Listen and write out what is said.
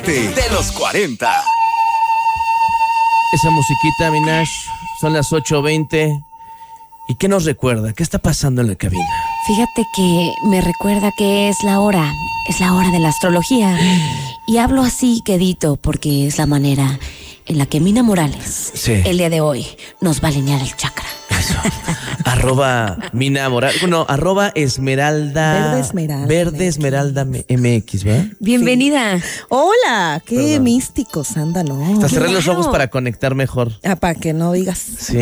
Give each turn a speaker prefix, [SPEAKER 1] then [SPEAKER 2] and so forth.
[SPEAKER 1] parte de los 40.
[SPEAKER 2] Esa musiquita, Minash, son las 8:20. ¿Y qué nos recuerda? ¿Qué está pasando en la cabina?
[SPEAKER 3] Fíjate que me recuerda que es la hora de la astrología. Y hablo así quedito porque es la manera en la que Mina Morales, el día de hoy, nos va a alinear el chakra.
[SPEAKER 2] Eso. @Mina Morales. Bueno, @Esmeralda. Verde Esmeralda MX, ¿verdad?
[SPEAKER 3] Bienvenida.
[SPEAKER 4] Sí. Hola, qué místicos andan, ¿no?
[SPEAKER 2] Hasta cerré los ojos para conectar mejor.
[SPEAKER 4] Para que no digas.
[SPEAKER 2] Sí.